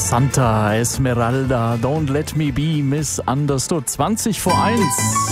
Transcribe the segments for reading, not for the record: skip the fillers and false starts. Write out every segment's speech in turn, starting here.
Santa Esmeralda, don't let me be misunderstood. 20 vor 1.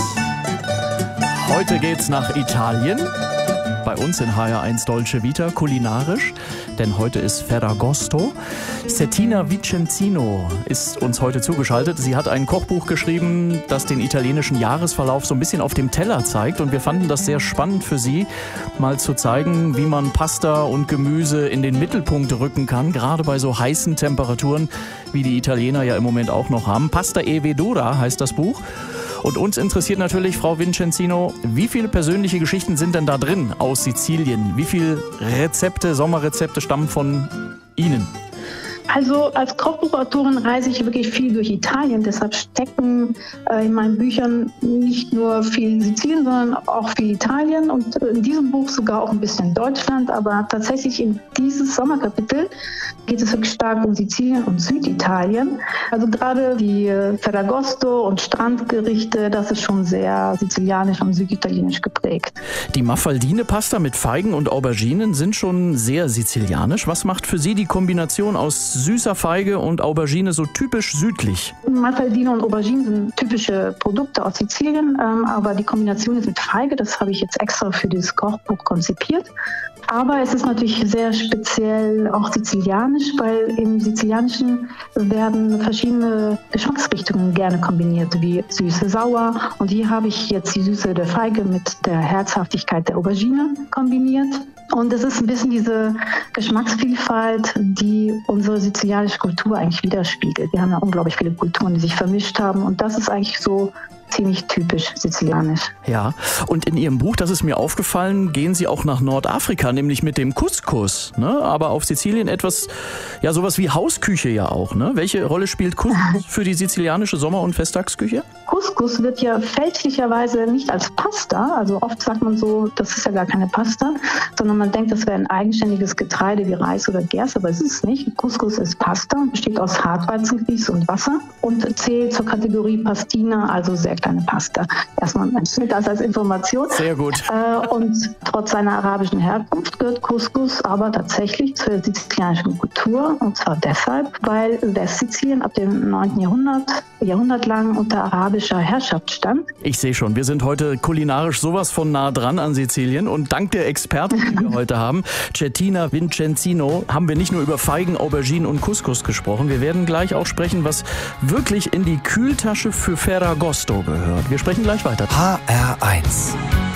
Heute geht's nach Italien. Bei uns in HR1 Dolce Vita kulinarisch, denn heute ist Ferragosto. Settina Vicenzino ist uns heute zugeschaltet. Sie hat ein Kochbuch geschrieben, das den italienischen Jahresverlauf so ein bisschen auf dem Teller zeigt. Und wir fanden das sehr spannend für Sie, mal zu zeigen, wie man Pasta und Gemüse in den Mittelpunkt rücken kann, gerade bei so heißen Temperaturen, wie die Italiener ja im Moment auch noch haben. Pasta e Verdura heißt das Buch. Und uns interessiert natürlich, Frau Vicenzino, wie viele persönliche Geschichten sind denn da drin aus Sizilien? Wie viele Rezepte, Sommerrezepte stammen von Ihnen? Also als Kochbuchautorin reise ich wirklich viel durch Italien, deshalb stecken in meinen Büchern nicht nur viel Sizilien, sondern auch viel Italien und in diesem Buch sogar auch ein bisschen Deutschland, aber tatsächlich in dieses Sommerkapitel geht es wirklich stark um Sizilien und Süditalien. Also gerade die Ferragosto und Strandgerichte, das ist schon sehr sizilianisch und süditalienisch geprägt. Die Mafaldine-Pasta mit Feigen und Auberginen sind schon sehr sizilianisch. Was macht für Sie die Kombination aus süßer Feige und Aubergine so typisch südlich? Mafaldine und Aubergine sind typische Produkte aus Sizilien, aber die Kombination ist mit Feige, das habe ich jetzt extra für dieses Kochbuch konzipiert. Aber es ist natürlich sehr speziell auch sizilianisch, weil im Sizilianischen werden verschiedene Geschmacksrichtungen gerne kombiniert, wie süße-sauer. Und hier habe ich jetzt die Süße der Feige mit der Herzhaftigkeit der Aubergine kombiniert. Und es ist ein bisschen diese Geschmacksvielfalt, die unsere sizilianische Kultur eigentlich widerspiegelt. Wir haben ja unglaublich viele Kulturen, die sich vermischt haben. Und das ist eigentlich so ziemlich typisch sizilianisch. Ja, und in Ihrem Buch, das ist mir aufgefallen, gehen Sie auch nach Nordafrika, nämlich mit dem Couscous. Ne? Aber auf Sizilien etwas, ja sowas wie Hausküche ja auch. Ne? Welche Rolle spielt Couscous für die sizilianische Sommer- und Festtagsküche? Couscous wird ja fälschlicherweise nicht als Pasta, also oft sagt man so, das ist ja gar keine Pasta, sondern man denkt, das wäre ein eigenständiges Getreide wie Reis oder Gerste, aber es ist es nicht. Couscous ist Pasta, besteht aus Hartweizengrieß und Wasser und zählt zur Kategorie Pastina, also sehr kleine Pasta. Erstmal das als Information. Sehr gut. Und trotz seiner arabischen Herkunft gehört Couscous aber tatsächlich zur sizilianischen Kultur. Und zwar deshalb, weil Westsizilien ab dem 9. Jahrhundert lang unter arabischer Herrschaft stand. Ich sehe schon, wir sind heute kulinarisch sowas von nah dran an Sizilien. Und dank der Experten, die wir heute haben, Settina Vicenzino, haben wir nicht nur über Feigen, Auberginen und Couscous gesprochen. Wir werden gleich auch sprechen, was wirklich in die Kühltasche für Ferragosto gehört. Wir sprechen gleich weiter. HR1